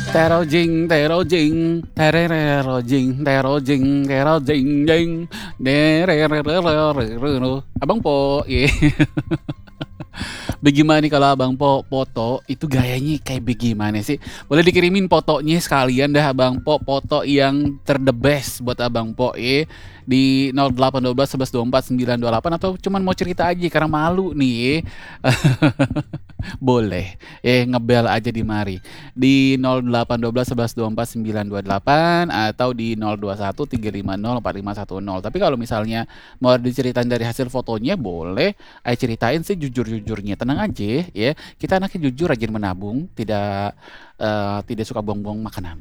Terojing, terojing, terererojing, terojing, terojing, jing, derererererero. Abang Po, ye. Bagaimana nih kalau Abang Po foto itu gayanya kayak bagaimana sih? Boleh dikirimin fotonya sekalian dah Abang Po, foto yang ter the best buat Abang Po ya di 0812 11 24 928 atau cuman mau cerita aja karena malu nih ya. Boleh. Ngebel aja di mari. Di 0812 11 24 928 atau di 021 350 4510. Tapi kalau misalnya mau diceritain dari hasil fotonya boleh. Ayo ceritain sih jujur-jujurnya. Tenang aja ya. Kita anaknya jujur, rajin menabung, tidak suka buang-buang makanan.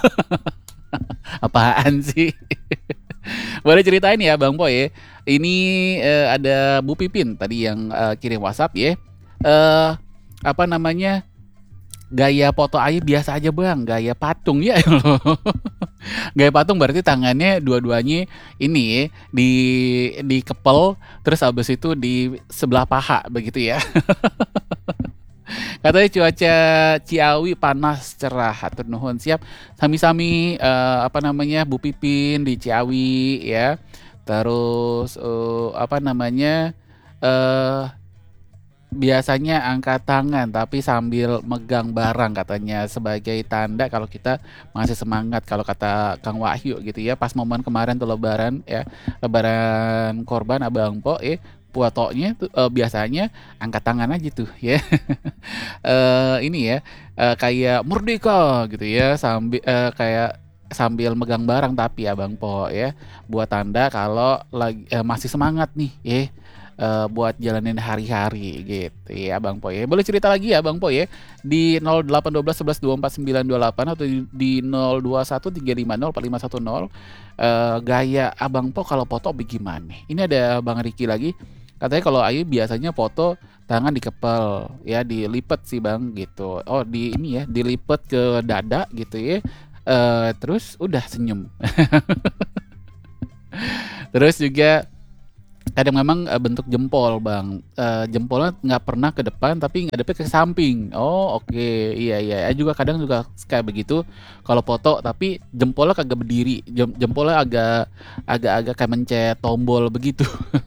Apaan sih? Boleh ceritain ya Bang Po ya. Ini ada Bu Pipin tadi yang kirim WhatsApp ya. Eh apa namanya? Gaya foto Ayu biasa aja Bang, gaya patung ya loh. Gaya patung berarti tangannya dua-duanya ini ya, dikepel terus habis itu di sebelah paha begitu ya. Katanya cuaca Ciawi panas cerah, hatur nuhun. Siap. Sami-sami apa namanya Bu Pipin di Ciawi ya. Terus apa namanya eh biasanya angkat tangan tapi sambil megang barang katanya sebagai tanda kalau kita masih semangat, kalau kata Kang Wahyu gitu ya, pas momen kemarin tuh lebaran ya, lebaran korban Abang Po fotonya tuh biasanya angkat tangan aja tuh ya. Ini ya kayak merdeka gitu ya sambil kayak sambil megang barang tapi Abang Po ya buat tanda kalau lagi masih semangat nih ya, buat jalanin hari-hari gitu ya Bang Po ya. Boleh cerita lagi ya Bang Po ya di 0812 11 24 928 atau di 021 350 4510. Gaya Abang Po kalau foto bagaimana? Ini ada Bang Riki lagi. Katanya kalau Ayu biasanya foto tangan dikepel ya, dilipet sih Bang gitu. Oh, di ini ya, dilipet ke dada gitu ya. Terus udah senyum. Terus juga kadang memang bentuk jempol Bang, jempolnya nggak pernah ke depan tapi ngadepnya ke samping. Oh oke, iya iya. Juga kadang juga kayak begitu kalau foto tapi jempolnya kagak berdiri, jempolnya agak kayak mencet tombol begitu.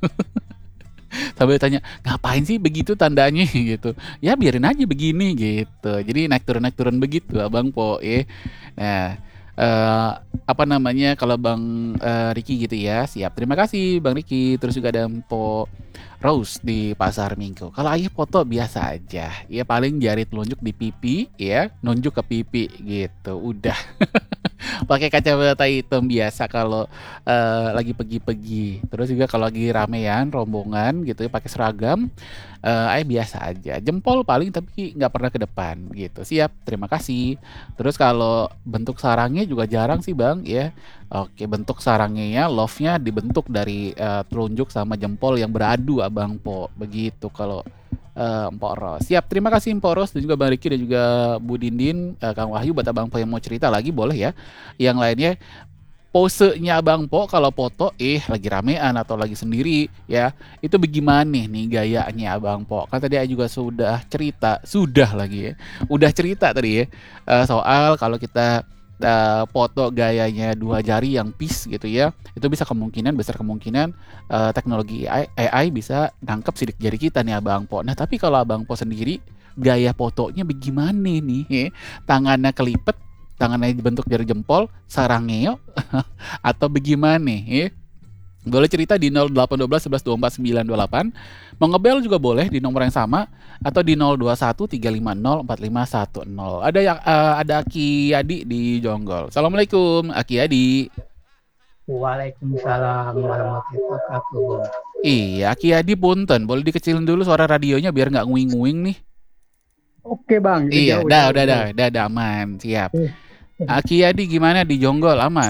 Sambil tanya, ngapain sih begitu tandanya gitu. Ya biarin aja begini gitu. Jadi naik turun begitu Abang Po ya. Nah, eh apa namanya kalau Bang Riki gitu ya. Siap. Terima kasih Bang Riki. Terus juga ada Po Rose di Pasar Minggu. Kalau ayah foto biasa aja. Ya paling jari telunjuk di pipi ya, nunjuk ke pipi gitu. Udah. Pakai kacamata hitam biasa kalau lagi pergi-pergi. Terus juga kalau lagi ramean, rombongan gitu ya pakai seragam, biasa aja. Jempol paling tapi nggak pernah ke depan gitu. Siap, terima kasih. Terus kalau bentuk sarangnya juga jarang sih Bang ya. Oke, bentuk sarangnya ya, love-nya dibentuk dari telunjuk sama jempol yang beradu Abang Po. Begitu kalau Mpok Ros. Siap, terima kasih Mpok Ros dan juga Bang Riki dan juga Bu Dindin, Kang Wahyu buat Abang Po yang mau cerita lagi boleh ya. Yang lainnya posenya Abang Po kalau foto lagi ramean atau lagi sendiri ya, itu bagaimana nih gayanya Abang Po? Kan tadi juga sudah lagi ya. Udah cerita tadi ya soal kalau kita foto gayanya dua jari yang peace gitu ya, itu bisa besar kemungkinan teknologi AI bisa nangkep sidik jari kita nih Abang Po. Nah tapi kalau Abang Po sendiri gaya fotonya bagaimana nih ya? Tangannya kelipet, tangannya dibentuk jari jempol, sarangnya atau bagaimana ya? Boleh cerita di 0812 11 24 928. Mau ngebel juga boleh di nomor yang sama atau di 021 350 4510. Ada Aki Yadi di Jonggol. Assalamualaikum Aki Yadi. Waalaikumsalam warahmatullahi wabarakatuh. Iya, Aki Yadi punten. Boleh dikecilin dulu suara radionya biar nggak nguing-nguing nih. Oke bang, itu Iya, jauh dah, jauh udah, dah, jauh. dah, dah, aman. Siap. Eh, Aki Yadi gimana di Jonggol? Aman?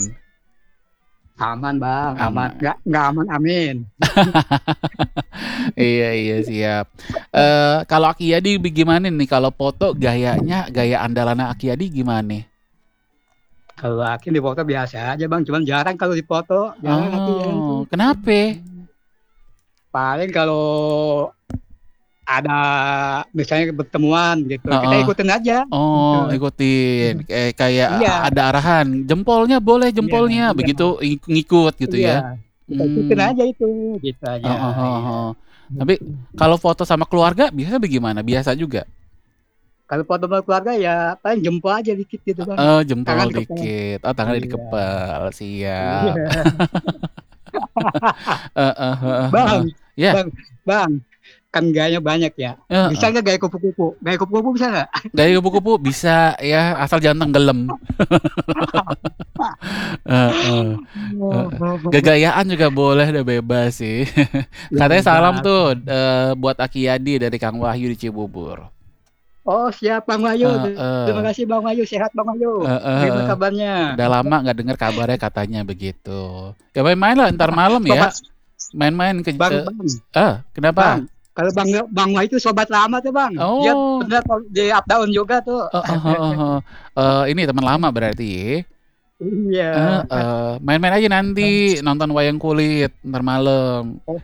Aman bang, aman. Aman. Nggak aman, amin. Iya, iya, siap. Kalau Aki Yadi gimana nih? Kalau foto gaya andalan Aki Yadi gimana nih? Kalau aku di foto biasa aja bang, cuman jarang kalau di foto, jarang aku jarang tuh. Oh, kenapa? Paling kalau ada misalnya pertemuan gitu, kita Heeh. ikutin aja, gitu. Oh, ikutin. Kayak Iya ada arahan, "Jempolnya boleh, iya jempolnya." iya Begitu ngikut gitu iya, ya? kita ikutin Mmm. aja itu, gitu aja, Heeh heeh iya, heeh. Tapi gitu. kalau foto sama keluarga biasanya bagaimana? Biasa juga? Kalau foto sama keluarga ya paling jempol aja dikit gitu, Bang, Jempol tangan dikepal. dikit. Oh, tangannya Iya dikepal, siap. iya. Heeh heeh Bang heeh. Ya, Bang Bang, kan gayanya banyak ya, bisa heeh. nggak gaya kupu-kupu? Gaya kupu-kupu bisa nggak? Gaya kupu-kupu bisa ya, asal jangan tenggelam. Heeh heeh. Gagayaan juga boleh deh, bebas sih. Ya Katanya salam bebas. tuh, buat Aki Yadi dari Kang Wahyu di Cibubur. Oh siap Bang Wahyu, terima Heeh. kasih Bang Wahyu, sehat Bang Wahyu, Heeh gimana heeh. kabarnya? Udah lama nggak dengar kabarnya katanya begitu. Ya main-main lah entar malam ya. Sobat Main-main ke Bang Bang Bang, kenapa? kalau Bang Wahyu itu sobat lama tuh Bang, dia Oh, pernah di up down juga tuh. heeh heeh heeh. Ini teman lama berarti. Iya. Heeh, main-main aja nanti nonton wayang kulit entar malam. Oh,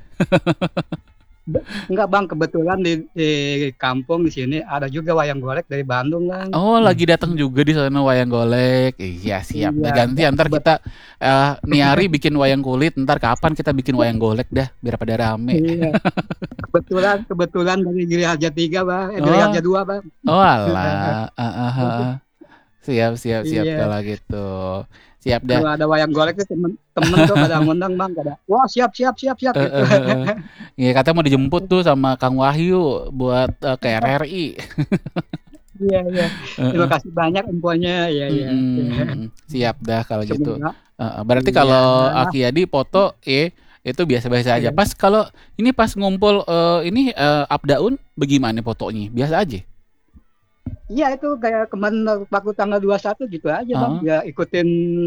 enggak Bang, kebetulan di kampung di sini ada juga wayang golek dari Bandung Bang. Oh, lagi datang juga di sana wayang golek. Iya, siap. Dah Iya, gantian entar kita Niari bikin wayang kulit, entar kapan kita bikin wayang golek dah biar pada rame. iya. Kebetulan dari Giri Harja 3 Bang, Giri Oh, Harja 2 Bang. oh alah. Heeh heeh. Siap siap siap Iya. kalau gitu. Siap dah. Kalau ada wayang golek tuh temen tuh pada ngundang Bang, pada, "Wah siap siap siap siap," gitu. Heeh heeh. Iya, katanya mau dijemput tuh sama Kang Wahyu buat ke RRI. Iya iya. Terima Heeh. kasih banyak infonya, iya iya. Siap dah kalau gitu. Semoga Heeh, berarti iya. kalau Aki Yadi foto itu biasa-biasa aja. Iya. Pas kalau ini pas ngumpul Apdaun bagaimana fotonya? Biasa aja? Iya itu kayak kemarin waktu tanggal 21 gitu aja Bang, Heeh. ya ikutin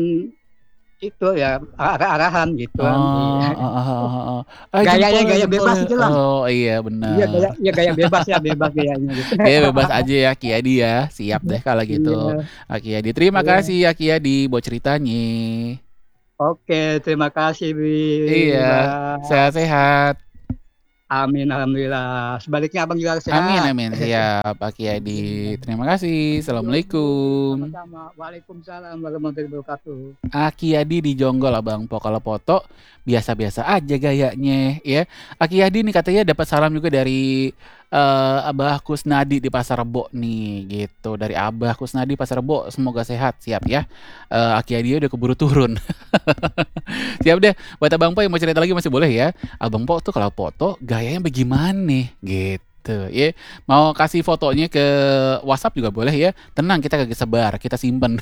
itu ya arahan gitu kan, iya. Oh, heeh heeh heeh. Gayanya Jempol gaya jempol. bebas itu Bang. Oh, iya Iya benar. gaya bebas ya, bebas gayanya gitu. Kayaknya bebas aja ya Ki Yadi ya. Siap deh kalau gitu. Iya Aki Yadi. Terima iya. kasih Aki Yadi buat ceritanya. Oke, terima kasih Iya, Bang. sehat-sehat. Amin, alhamdulillah. Sebaliknya Abang juga Amin sehat. amin. Siap, Aki Yadi. Terima kasih. Yuk, Assalamualaikum. sama-sama. Waalaikumsalam warahmatullahi wabarakatuh. Aki Yadi di Jonggol Abang Po. Kalau foto biasa-biasa aja gayanya ya. Aki Yadi nih katanya dapat salam juga dari Abah Kusnadi di Pasar Rebo nih gitu. Dari Abah Kusnadi Pasar Rebo, semoga sehat. Siap ya. Aki Yadi udah keburu turun. Siap deh. Buat Abang Po yang mau cerita lagi masih boleh ya. Abang Po tuh kalau foto gayanya bagaimana nih gitu ya. Mau kasih fotonya ke WhatsApp juga boleh ya. Tenang, kita kagak sebar, kita simpen.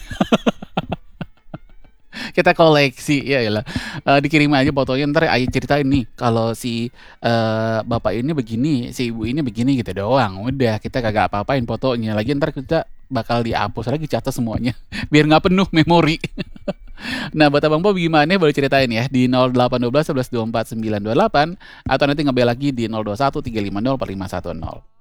Kita koleksi ya lah. Dikirim aja fotonya, ntar ayo ceritain nih kalau si bapak ini begini, si ibu ini begini gitu doang. Udah, kita kagak apa-apain fotonya. Lagi ntar kita bakal dihapus lagi catat semuanya biar nggak penuh memori. Nah, buat Abang Bob gimana? Boleh ceritain ya di 0812 11 24 928 atau nanti ngebel lagi di 021 350 4510.